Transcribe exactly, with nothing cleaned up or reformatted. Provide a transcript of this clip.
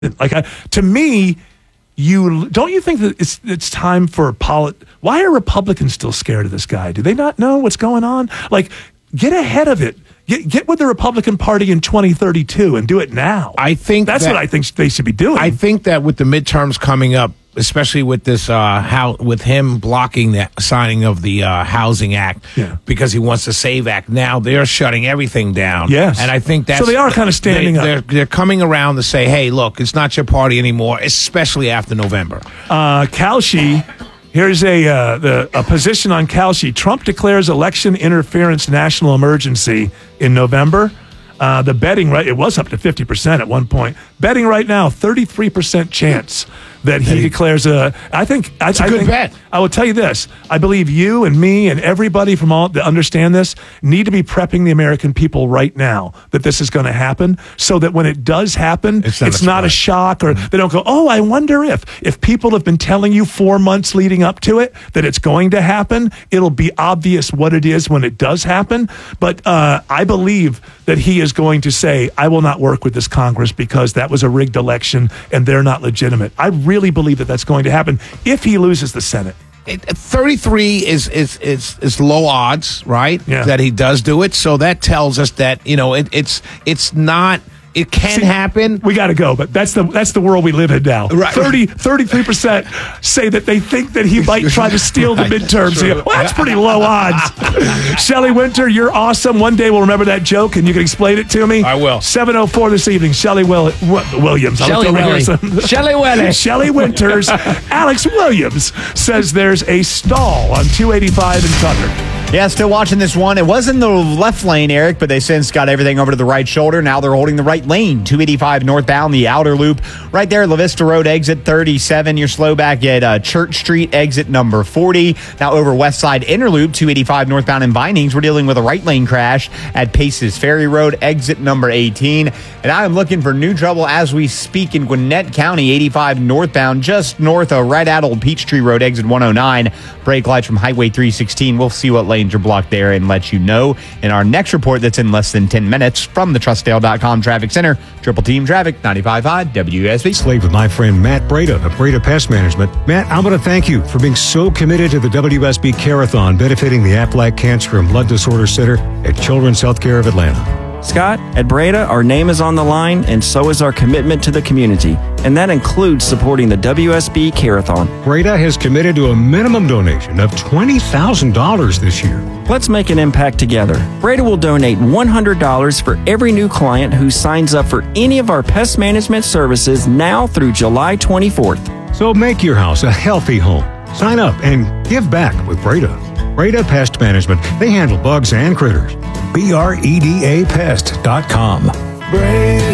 Like, I, to me, you don't you think that it's it's time for polit? Why are Republicans still scared of this guy? Do they not know what's going on? Like, get ahead of it. Get get with the Republican Party in twenty thirty-two and do it now. I think that's that, what I think they should be doing. I think that with the midterms coming up, especially with this, uh, how with him blocking the signing of the uh, Housing Act yeah. because he wants the SAVE Act. Now they're shutting everything down. Yes, and I think that's so they are kind of standing they, up. They're, they're coming around to say, "Hey, look, it's not your party anymore," especially after November. Uh, Kalshi, here's a uh, the a position on Kalshi. Trump declares election interference national emergency in November. Uh, the betting right, it was up to fifty percent at one point. Betting right now, thirty-three percent chance that he declares a. I think That's I, a I good think, bet. I will tell you this. I believe you and me and everybody from all that understand this need to be prepping the American people right now that this is going to happen, so that when it does happen, it's not, it's a, not a shock, or they don't go, "Oh, I wonder if." If people have been telling you four months leading up to it that it's going to happen, it'll be obvious what it is when it does happen. But uh, I believe that he is going to say, "I will not work with this Congress because that was a rigged election and they're not legitimate." I really believe that that's going to happen if he loses the Senate. It, thirty-three is, is is is low odds, right? Yeah. That he does do it. So that tells us that, you know, it, it's it's not. It can See, happen. We got to go, but that's the that's the world we live in now. Right. thirty, thirty-three percent say that they think that he might try to steal the midterms. True. You go, well, that's pretty low odds. Shelley Winter, you're awesome. One day we'll remember that joke, and you can explain it to me. I will. seven oh four this evening. Shelley Will- w- Williams. Shelley Williams. Shelley Williams. Shelley Winters. Alex Williams says there's a stall on two eighty-five in Tucker. Yeah, still watching this one. It was in the left lane, Eric, but they since got everything over to the right shoulder. Now they're holding the right lane. two eighty-five northbound, the outer loop. Right there, La Vista Road, exit thirty-seven. You're slow back at uh, Church Street, exit number forty. Now over West Side Inner Loop, two eighty-five northbound in Vinings. We're dealing with a right lane crash at Paces Ferry Road, exit number eighteen. And I am looking for new trouble as we speak in Gwinnett County, eighty-five northbound, just north of right at Old Peachtree Road, exit one oh nine. Brake lights from Highway three sixteen. We'll see what lane are blocked there and let you know in our next report that's in less than ten minutes from the Trustdale dot com Traffic Center. Triple Team Traffic, ninety-five point five W S B. Slave with my friend Matt Breda of Breda Pest Management. Matt, I want to thank you for being so committed to the W S B Care-a-thon benefiting the Aflac Cancer and Blood Disorder Center at Children's Healthcare of Atlanta. Scott, at Breda, our name is on the line, and so is our commitment to the community, and that includes supporting the W S B Care-a-thon. Breda has committed to a minimum donation of twenty thousand dollars this year. Let's make an impact together. Breda will donate one hundred dollars for every new client who signs up for any of our pest management services now through July twenty-fourth. So make your house a healthy home. Sign up and give back with Breda. Breda Pest Management. They handle bugs and critters. B R E D A pest dot com. Breda.